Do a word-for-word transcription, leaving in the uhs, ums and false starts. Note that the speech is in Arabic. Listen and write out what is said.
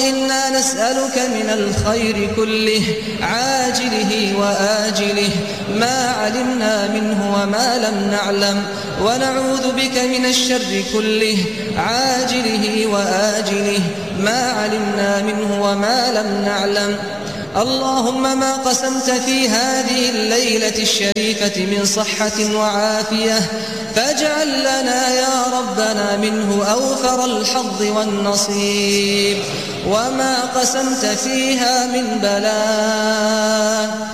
إنا نسألك من الخير كله عاجله وآجله ما علمنا منه وما لم نعلم، ونعوذ بك من الشر كله عاجله وآجله ما علمنا منه وما لم نعلم. اللهم ما قسمت في هذه الليلة الشريفة من صحة وعافية فاجعل لنا يا ربنا منه أوفر الحظ والنصيب، وما قسمت فيها من بلاء